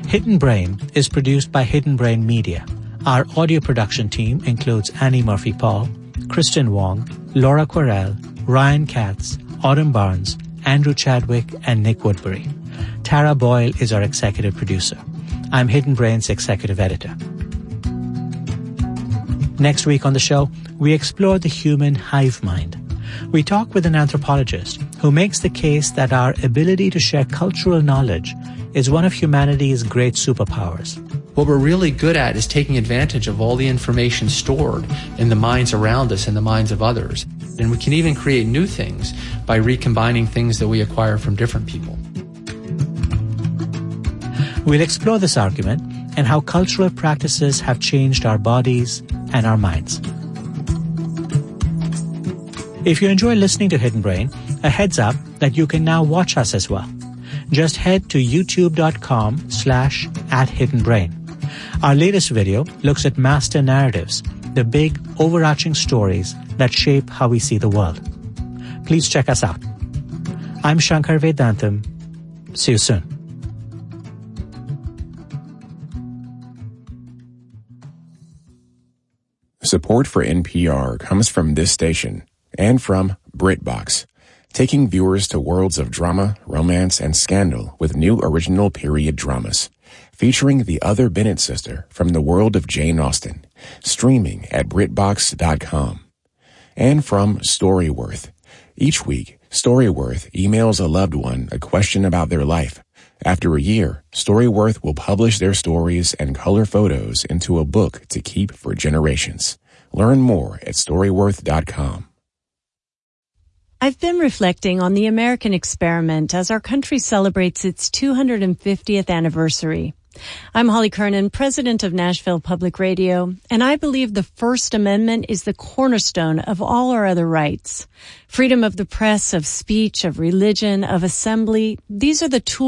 Hidden Brain is produced by Hidden Brain Media. Our audio production team includes Annie Murphy-Paul, Kristen Wong, Laura Querelle, Ryan Katz, Autumn Barnes, Andrew Chadwick, and Nick Woodbury. Tara Boyle is our executive producer. I'm Hidden Brain's executive editor. Next week on the show, we explore the human hive mind. We talk with an anthropologist who makes the case that our ability to share cultural knowledge is one of humanity's great superpowers. What we're really good at is taking advantage of all the information stored in the minds around us and the minds of others. And we can even create new things by recombining things that we acquire from different people. We'll explore this argument and how cultural practices have changed our bodies and our minds. If you enjoy listening to Hidden Brain, a heads up that you can now watch us as well. Just head to youtube.com/@hiddenbrain. Our latest video looks at master narratives, the big overarching stories that shape how we see the world. Please check us out. I'm Shankar Vedantam. See you soon. Support for NPR comes from this station and from BritBox, taking viewers to worlds of drama, romance, and scandal with new original period dramas, featuring the other Bennett sister from the world of Jane Austen, streaming at BritBox.com. And from Storyworth. Each week, Storyworth emails a loved one a question about their life. After a year, Storyworth will publish their stories and color photos into a book to keep for generations. Learn more at Storyworth.com. I've been reflecting on the American experiment as our country celebrates its 250th anniversary. I'm Holly Kernan, president of Nashville Public Radio, and I believe the First Amendment is the cornerstone of all our other rights. Freedom of the press, of speech, of religion, of assembly, these are the tools